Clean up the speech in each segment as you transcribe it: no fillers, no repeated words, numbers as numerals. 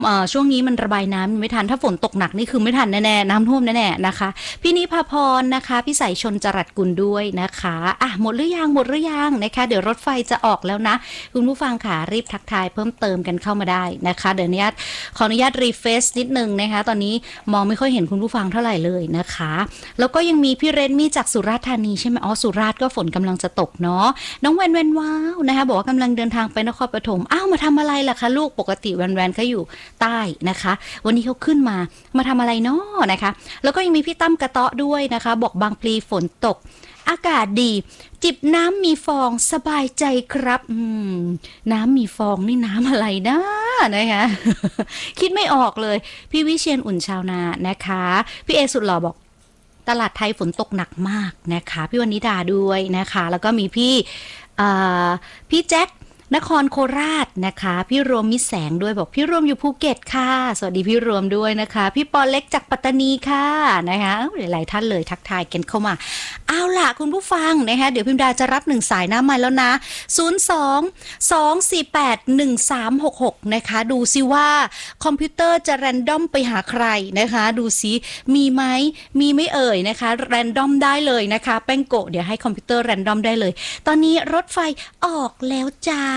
ช่วงนี้มันระบายน้ำไม่ทันถ้าฝนตกหนักนี่คือไม่ทันแน่ๆน้ำท่วมแน่ๆนะคะพี่นิพาพรนะคะพี่สายชนจรัสกุลด้วยนะคะหมดหรือยังนะคะเดี๋ยวรถไฟจะออกแล้วนะคุณผู้ฟังค่ะรีบทักทายเพิ่มเติมกันเข้ามาได้นะคะเดี๋ยวขออนุญาตรีเฟซนิดนึงนะคะตอนนี้มองไม่ค่อยเห็นคุณผู้ฟังเท่าไหร่เลยนะคะแล้วก็ยังมีพี่เรนมี่จากสุราษฎร์ธานีใช่ไหมสุราษฎร์ก็ฝนกำลังจะตกเนาะน้องแวนว้าวนะคะบอกว่ากำลังเดินทางไปนครปฐมมาทำอะไรล่ะคะลูกปกติแวนเขาอยู่ใต้นะคะวันนี้เขาขึ้นมาทำอะไรเนาะนะคะแล้วก็ยังมีพี่ตั้มกระเตาะด้วยนะคะบอกบางพลีฝนตกอากาศดีจิบน้ำมีฟองสบายใจครับน้ำมีฟองนี่น้ำอะไรนะนะคะคิดไม่ออกเลยพี่วิเชียรอุ่นชาวนานะคะพี่เอสุดหล่อบอกตลาดไทยฝนตกหนักมากนะคะพี่วนิดาด้วยนะคะแล้วก็มีพี่แจ็คนครโคราชนะคะพี่รวมมิแสงด้วยบอกพี่รวมอยู่ภูเก็ตค่ะสวัสดีพี่รวมด้วยนะคะพี่ปอเล็กจากปัตตานีค่ะนะคะหลายท่านเลยทักทายกันเข้ามาเอาล่ะคุณผู้ฟังนะคะเดี๋ยวพิมดาจะรับ1สายหน้าไมค์แล้วนะ02-248-1366นะคะดูซิว่าคอมพิวเตอร์จะแรนดอมไปหาใครนะคะดูซิมีไหมมีไม่เอ่ยนะคะแรนดอมได้เลยนะคะแป้งโกะเดี๋ยวให้คอมพิวเตอร์แรนดอมได้เลยตอนนี้รถไฟออกแล้วจ้า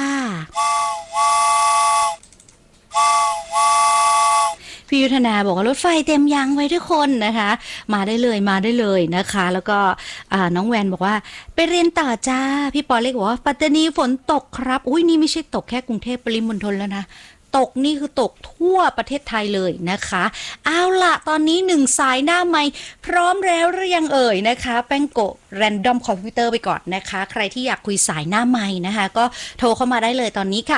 พี่ยุทธนาบอกว่ารถไฟเต็มยางไว้ทุกคนนะคะมาได้เลยนะคะแล้วก็น้องแวนบอกว่าไปเรียนต่อจ้าพี่ปอเล็กบอกว่าปัตตานีฝนตกครับอุ้ยนี่ไม่ใช่ตกแค่กรุงเทพปริมณฑลแล้วนะตกนี่คือตกทั่วประเทศไทยเลยนะคะเอาล่ะตอนนี้1สายหน้าไมค์พร้อมแล้วหรือยังเอ่ยนะคะแป้งโกะแรนดอมคอมพิวเตอร์ไปก่อนนะคะใครที่อยากคุยสายหน้าไมค์นะคะก็โทรเข้ามาได้เลยตอนนี้ค่ะ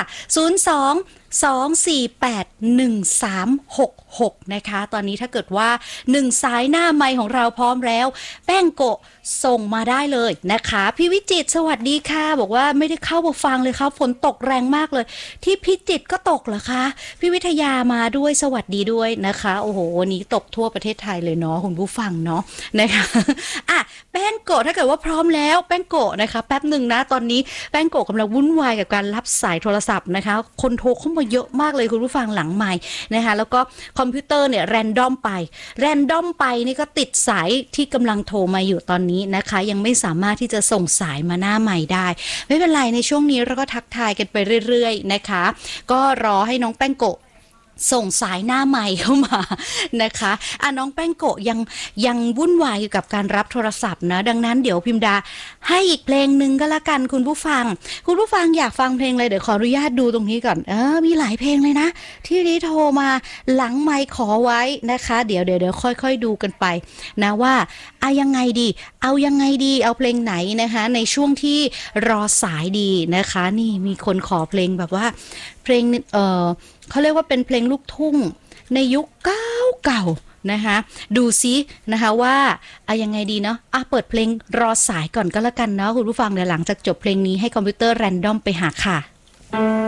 02-248-1366นะคะตอนนี้ถ้าเกิดว่า1สายหน้าไมค์ของเราพร้อมแล้วแป้งโกะส่งมาได้เลยนะคะพี่วิจิตรสวัสดีค่ะบอกว่าไม่ได้เข้ามาฟังเลยครับฝนตกแรงมากเลยที่พิจิตรก็ตกเหรอคะพี่วิทยามาด้วยสวัสดีด้วยนะคะโอ้โหวันนี้ตกทั่วประเทศไทยเลยเนาะคุณผู้ฟังเนาะนะคะแป้งโกะถ้าเกิดว่าพร้อมแล้วแป้งโกะนะคะแป๊บหนึ่งนะตอนนี้แป้งโกะกำลังวุ่นวายกับการรับสายโทรศัพท์นะคะคนโทรเข้ามาเยอะมากเลยคุณผู้ฟังหลังไมค์นะคะแล้วก็คอมพิวเตอร์เนี่ยแรนดอมไปนี่ก็ติดสายที่กำลังโทรมาอยู่ตอนนี้นะคะยังไม่สามารถที่จะส่งสายมาหน้าไมค์ได้ไม่เป็นไรในช่วงนี้เราก็ทักทายกันไปเรื่อยๆนะคะก็รอให้น้องแป้งโกะส่งสายหน้าไมค์เข้ามานะคะน้องแป้งโกะยังวุ่นวายอยู่กับการรับโทรศัพท์นะดังนั้นเดี๋ยวพิมดาให้อีกเพลงหนึ่งก็แล้วกันคุณผู้ฟังอยากฟังเพลงอะไรเดี๋ยวขออนุญาตดูตรงนี้ก่อนมีหลายเพลงเลยนะที่นี้โทรมาหลังไมค์ขอไว้นะคะเดี๋ยวค่อยๆดูกันไปนะว่าเอายังไงดีเอาเพลงไหนนะคะในช่วงที่รอสายดีนะคะนี่มีคนขอเพลงแบบว่าเพลงเขาเรียกว่าเป็นเพลงลูกทุ่งในยุคเก่านะคะดูซินะคะว่ายังไงดีเนาะเปิดเพลงรอสายก่อนก็แล้วกันเนาะคุณผู้ฟังเดี๋ยวหลังจากจบเพลงนี้ให้คอมพิวเตอร์แรนดอมไปหาค่ะ